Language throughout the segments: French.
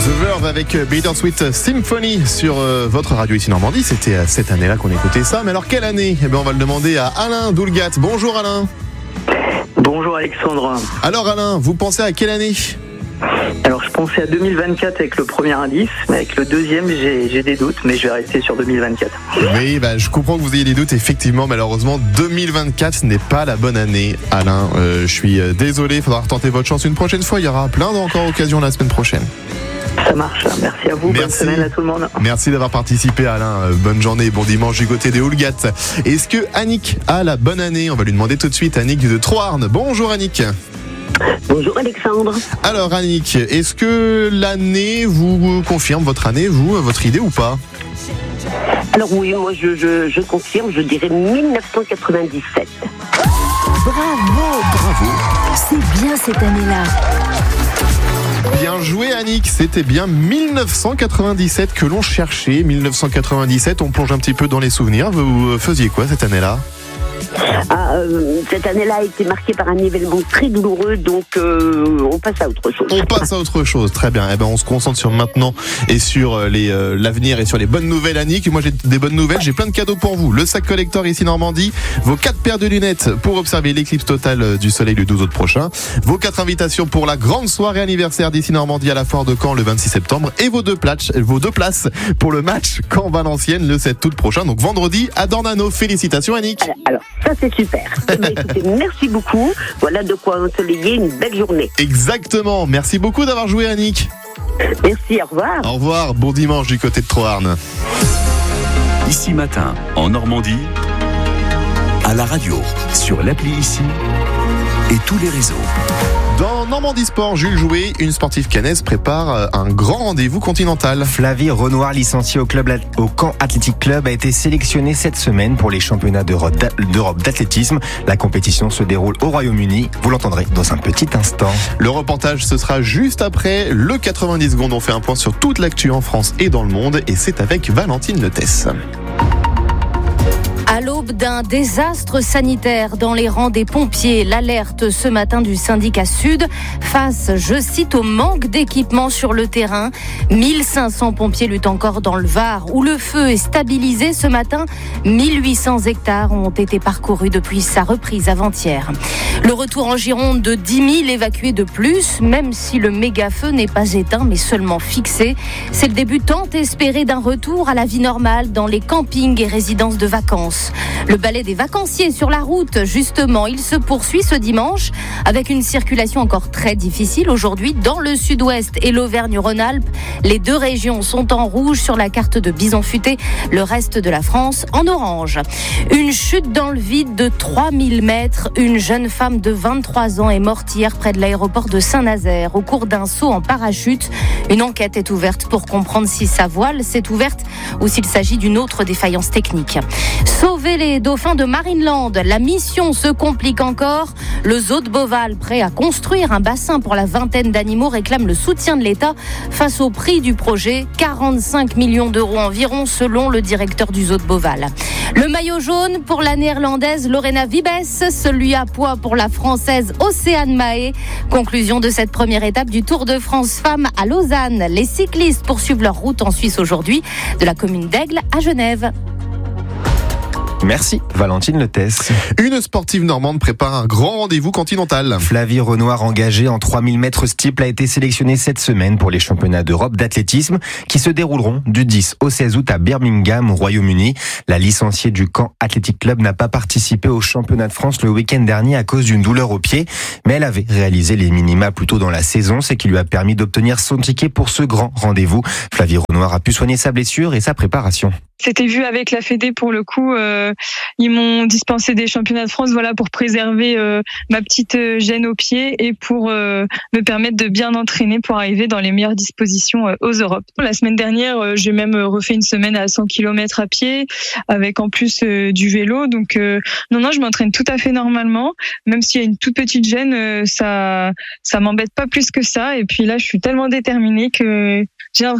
The Verve avec Bittersweet Symphony sur votre radio ici Normandie. C'était cette année-là qu'on écoutait ça. Mais alors quelle année ? Eh bien on va le demander à Alain Doulgat. Bonjour Alain. Bonjour Alexandre. Alors Alain, vous pensez à quelle année ? Alors je pensais à 2024 avec le premier indice, mais avec le deuxième j'ai des doutes, mais je vais rester sur 2024. Oui, je comprends que vous ayez des doutes. Effectivement, malheureusement, 2024 ce n'est pas la bonne année, Alain. Je suis désolé, il faudra retenter votre chance une prochaine fois. Il y aura plein d'encore occasions la semaine prochaine. Ça marche, merci à vous, bonne semaine à tout le monde. Merci d'avoir participé Alain, bonne journée et bon dimanche du côté des Houlgats. Est-ce que Annick a la bonne année ? On va lui demander tout de suite, Annick de Troarn. Bonjour Annick. Bonjour Alexandre. Alors Annick, est-ce que l'année vous confirme votre année, votre idée ou pas ? Alors oui, moi je confirme, je dirais 1997. Bravo. C'est bien cette année-là. Bien joué Annick, c'était bien 1997 que l'on cherchait. 1997, on plonge un petit peu dans les souvenirs. Vous faisiez quoi cette année-là ? Cette année-là a été marquée par un événement très douloureux, donc on passe à autre chose. On passe à autre chose, très bien. On se concentre sur maintenant et sur l'avenir et sur les bonnes nouvelles, Annick. Moi j'ai des bonnes nouvelles, j'ai plein de cadeaux pour vous. Le sac collector ici Normandie, vos 4 paires de lunettes pour observer l'éclipse totale du soleil le 12 août prochain, vos 4 invitations pour la grande soirée anniversaire d'ici Normandie à la foire de Caen le 26 septembre et vos deux places pour le match Caen-Valenciennes le 7 août prochain, donc vendredi à Dornano. Félicitations Annick. Alors ça c'est super. Écoutez, merci beaucoup. Voilà de quoi ensoleiller une belle journée. Exactement. Merci beaucoup d'avoir joué Annick. Merci, au revoir. Au revoir. Bon dimanche du côté de Troarn. Ici Matin, en Normandie, à la radio, sur l'appli Ici et tous les réseaux. Dans Normandie Sport, Jules Jouet, une sportive caennaise prépare un grand rendez-vous continental. Flavie Renoir, licenciée au Caen Athletic Club, a été sélectionnée cette semaine pour les championnats d'Europe d'athlétisme. La compétition se déroule au Royaume-Uni. Vous l'entendrez dans un petit instant. Le reportage, ce sera juste après le 90 secondes. On fait un point sur toute l'actu en France et dans le monde. Et c'est avec Valentine Letès. À l'aube d'un désastre sanitaire dans les rangs des pompiers, l'alerte ce matin du syndicat Sud face, je cite, au manque d'équipement sur le terrain. 1500 pompiers luttent encore dans le Var où le feu est stabilisé ce matin. 1800 hectares ont été parcourus depuis sa reprise avant-hier. Le retour en Gironde de 10 000 évacués de plus, même si le méga-feu n'est pas éteint mais seulement fixé. C'est le début tant espéré d'un retour à la vie normale dans les campings et résidences de vacances. Le balai des vacanciers sur la route, justement, il se poursuit ce dimanche avec une circulation encore très difficile aujourd'hui dans le sud-ouest et l'Auvergne-Rhône-Alpes. Les 2 régions sont en rouge sur la carte de Bison Futé, le reste de la France en orange. Une chute dans le vide de 3000 mètres. Une jeune femme de 23 ans est morte hier près de l'aéroport de Saint-Nazaire au cours d'un saut en parachute. Une enquête est ouverte pour comprendre si sa voile s'est ouverte ou s'il s'agit d'une autre défaillance technique. Sauver les dauphins de Marineland, la mission se complique encore. Le zoo de Beauval, prêt à construire un bassin pour la vingtaine d'animaux, réclame le soutien de l'État face au prix du projet, 45 millions d'euros environ selon le directeur du zoo de Beauval. Le maillot jaune pour la néerlandaise Lorena Wiebes, celui à pois pour la française Océane Mahé. Conclusion de cette première étape du Tour de France Femmes à Lausanne. Les cyclistes poursuivent leur route en Suisse aujourd'hui, de la commune d'Aigle à Genève. Merci Valentine Letès. Une sportive normande prépare un grand rendez-vous continental. Flavie Renoir, engagée en 3000 mètres steeple, a été sélectionnée cette semaine pour les championnats d'Europe d'athlétisme qui se dérouleront du 10 au 16 août à Birmingham au Royaume-Uni. La licenciée du Caen Athletic Club n'a pas participé au championnat de France le week-end dernier à cause d'une douleur au pied, mais elle avait réalisé les minima plus tôt dans la saison, ce qui lui a permis d'obtenir son ticket pour ce grand rendez-vous. Flavie Renoir a pu soigner sa blessure et sa préparation. C'était vu avec la Fédé pour le coup. Ils m'ont dispensé des championnats de France, voilà, pour préserver ma petite gêne au pied et pour me permettre de bien entraîner pour arriver dans les meilleures dispositions aux Europes. La semaine dernière, j'ai même refait une semaine à 100 km à pied, avec en plus du vélo. Donc non, je m'entraîne tout à fait normalement. Même s'il y a une toute petite gêne, ça m'embête pas plus que ça. Et puis là, je suis tellement déterminée que j'ai l'impression que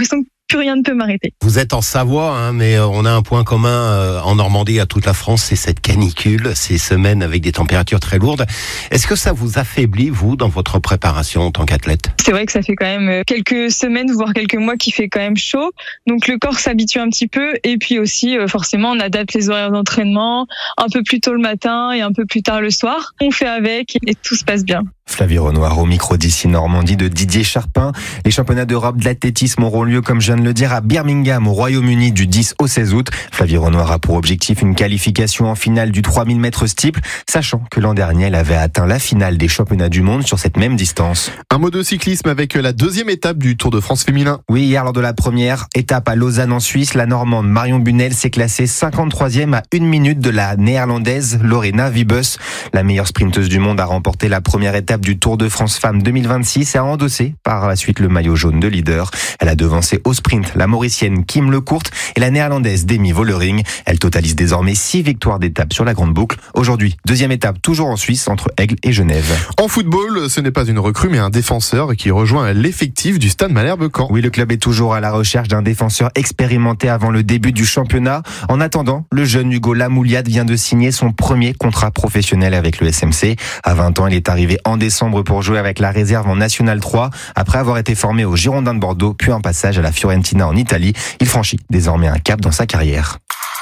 plus rien ne peut m'arrêter. Vous êtes en Savoie, mais on a un point commun en Normandie à toute la France, c'est cette canicule, ces semaines avec des températures très lourdes. Est-ce que ça vous affaiblit, vous, dans votre préparation en tant qu'athlète ? C'est vrai que ça fait quand même quelques semaines, voire quelques mois qu'il fait quand même chaud. Donc le corps s'habitue un petit peu et puis aussi forcément on adapte les horaires d'entraînement un peu plus tôt le matin et un peu plus tard le soir. On fait avec et tout se passe bien. Flavie Renoir au micro d'ici Normandie de Didier Charpin. Les championnats d'Europe de l'athlétisme auront lieu, comme je viens de le dire, à Birmingham au Royaume-Uni du 10 au 16 août. Flavie Renoir a pour objectif une qualification en finale du 3000 mètres steeple, sachant que l'an dernier elle avait atteint la finale des championnats du monde sur cette même distance. Un mot de cyclisme avec la deuxième étape du Tour de France féminin. Oui, hier lors de la première étape à Lausanne en Suisse, la Normande Marion Bunel s'est classée 53e à 1 minute de la néerlandaise Lorena Wiebes. La meilleure sprinteuse du monde a remporté la première étape du Tour de France Femmes 2026 et a endossé par la suite le maillot jaune de leader. Elle a devancé au sprint la mauricienne Kim Lecourt et la néerlandaise Demi Vollering. Elle totalise désormais 6 victoires d'étape sur la grande boucle. Aujourd'hui, deuxième étape toujours en Suisse entre Aigle et Genève. En football, ce n'est pas une recrue mais un défenseur qui rejoint l'effectif du Stade Malherbe-Caen. Oui, le club est toujours à la recherche d'un défenseur expérimenté avant le début du championnat. En attendant, le jeune Hugo Lamouliade vient de signer son premier contrat professionnel avec le SMC. À 20 ans, il est arrivé en décembre pour jouer avec la réserve en National 3. Après avoir été formé au Girondins de Bordeaux, puis un passage à la Fiorentina en Italie, il franchit désormais un cap dans sa carrière.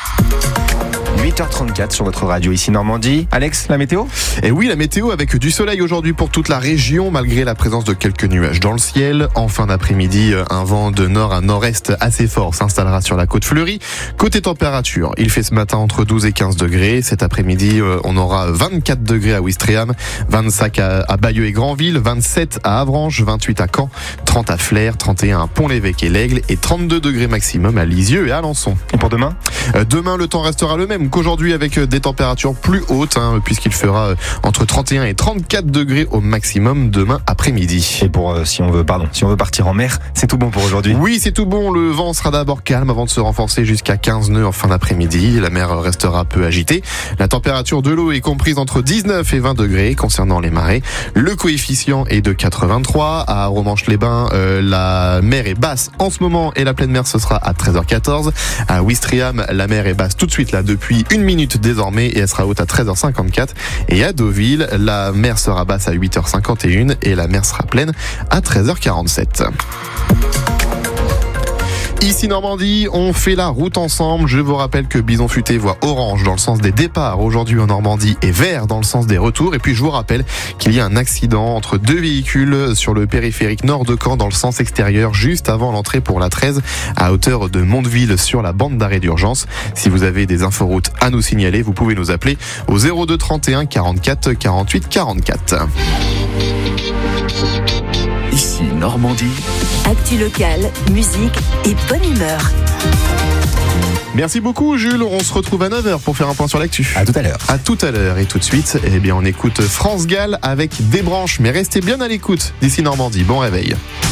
8h34 sur votre radio ici Normandie. Alex, la météo ? Et oui, la météo avec du soleil aujourd'hui pour toute la région, malgré la présence de quelques nuages dans le ciel. En fin d'après-midi, un vent de nord à nord-est assez fort s'installera sur la côte fleurie. Côté température, il fait ce matin entre 12 et 15 degrés. Cet après-midi, on aura 24 degrés à Ouistreham, 25 à Bayeux et Granville, 27 à Avranches, 28 à Caen, 30 à Flers, 31 à Pont-l'Évêque et l'Aigle et 32 degrés maximum à Lisieux et à Alençon. Et pour demain ? Demain, le temps restera le même qu'aujourd'hui avec des températures plus hautes, puisqu'il fera entre 31 et 34 degrés au maximum demain après-midi. Et pour si on veut partir en mer, c'est tout bon pour aujourd'hui ? Oui, c'est tout bon. Le vent sera d'abord calme avant de se renforcer jusqu'à 15 nœuds en fin d'après-midi. La mer restera peu agitée. La température de l'eau est comprise entre 19 et 20 degrés concernant les marées. Le coefficient est de 83. À Romanche-les-Bains, la mer est basse en ce moment et la pleine mer ce sera à 13h14. À Ouistreham, la mer est basse tout de suite là depuis 1 minute désormais et elle sera haute à 13h54. Et à Deauville, la mer sera basse à 8h51 et la mer sera pleine à 13h47. Ici Normandie, on fait la route ensemble. Je vous rappelle que Bison Futé voit orange dans le sens des départs aujourd'hui en Normandie et vert dans le sens des retours. Et puis je vous rappelle qu'il y a un accident entre 2 véhicules sur le périphérique nord de Caen dans le sens extérieur juste avant l'entrée pour la 13 à hauteur de Mondeville sur la bande d'arrêt d'urgence. Si vous avez des inforoutes à nous signaler, vous pouvez nous appeler au 02 31 44 48 44. Ici Normandie. Actu locale, musique et bonne humeur. Merci beaucoup Jules, on se retrouve à 9h pour faire un point sur l'actu. À tout à l'heure. À tout à l'heure et tout de suite, on écoute France Gall avec Des branches, mais restez bien à l'écoute d'ici Normandie. Bon réveil.